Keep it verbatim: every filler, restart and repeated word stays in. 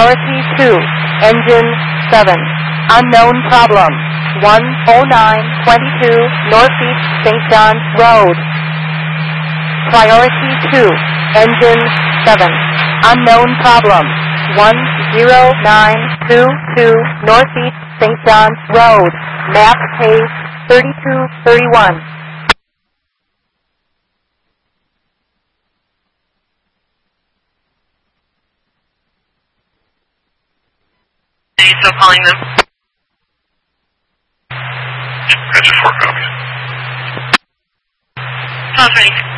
Priority two, engine seven. Unknown problem. one oh nine twenty-two Northeast Saint John's Road. Priority two, engine seven. Unknown problem. one oh nine two two Northeast Saint John's Road. Map page thirty-two thirty-one. Are you still calling them? Engine four copies. Twelve twenty-six.